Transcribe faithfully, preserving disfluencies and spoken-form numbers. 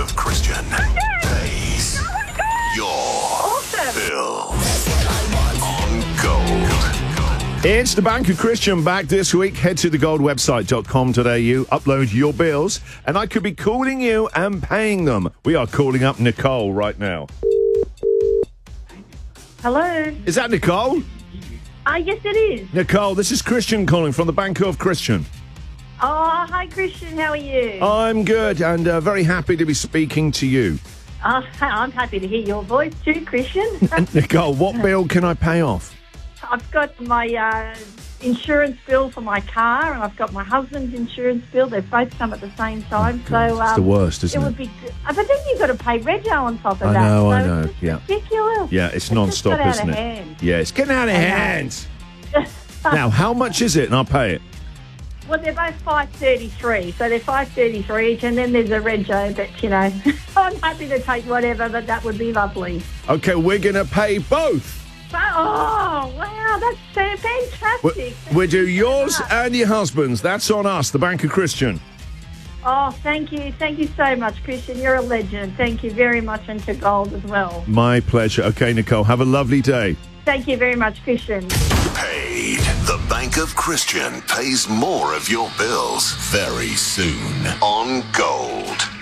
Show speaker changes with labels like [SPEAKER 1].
[SPEAKER 1] of Christian pays your
[SPEAKER 2] Awesome.
[SPEAKER 1] bills on Gold.
[SPEAKER 3] It's the Bank of Christian back this week. Head to the gold website dot com today. You upload your bills, and I could be calling you and paying them. We are calling up Nicole right now.
[SPEAKER 2] Hello.
[SPEAKER 3] Is that Nicole?
[SPEAKER 2] Ah, yes, it is.
[SPEAKER 3] Nicole, this is Christian calling from the Bank of Christian.
[SPEAKER 2] Oh, hi, Christian. How are you?
[SPEAKER 3] I'm good and uh, very happy to be speaking to you.
[SPEAKER 2] Oh, I'm happy to hear your voice too, Christian.
[SPEAKER 3] Nicole, what bill can I pay off?
[SPEAKER 2] I've got my uh, insurance bill for my car, and I've got my husband's insurance bill. They both come at the same time.
[SPEAKER 3] Oh, God,
[SPEAKER 2] so um,
[SPEAKER 3] it's the worst, isn't
[SPEAKER 2] it?
[SPEAKER 3] it?
[SPEAKER 2] would be, uh, but then you've got to pay rego on top of
[SPEAKER 3] I
[SPEAKER 2] that.
[SPEAKER 3] know,
[SPEAKER 2] so
[SPEAKER 3] I know,
[SPEAKER 2] It's just
[SPEAKER 3] yeah.
[SPEAKER 2] ridiculous.
[SPEAKER 3] Yeah, it's,
[SPEAKER 2] It's
[SPEAKER 3] non-stop,
[SPEAKER 2] just got out
[SPEAKER 3] isn't
[SPEAKER 2] of
[SPEAKER 3] it?
[SPEAKER 2] hand.
[SPEAKER 3] Yeah, it's getting out of
[SPEAKER 2] I know.
[SPEAKER 3] hand. Now, how much is it? And I'll pay it.
[SPEAKER 2] Well, they're both five thirty-three, so they're five thirty-three each, and then there's a rego, but, you know, I'm happy to take whatever, but that would be lovely.
[SPEAKER 3] Okay, we're going to pay both.
[SPEAKER 2] Oh, wow, that's so fantastic.
[SPEAKER 3] We,
[SPEAKER 2] Thank
[SPEAKER 3] we do
[SPEAKER 2] you so
[SPEAKER 3] yours
[SPEAKER 2] much.
[SPEAKER 3] and your husband's. That's on us, the Bank of Christian.
[SPEAKER 2] Oh, thank you. Thank you so much, Christian. You're a legend. Thank you very much, and to Gold as well.
[SPEAKER 3] My pleasure. Okay, Nicole, have a lovely day.
[SPEAKER 2] Thank you very much, Christian.
[SPEAKER 1] Paid. The Bank of Christian pays more of your bills very soon on Gold.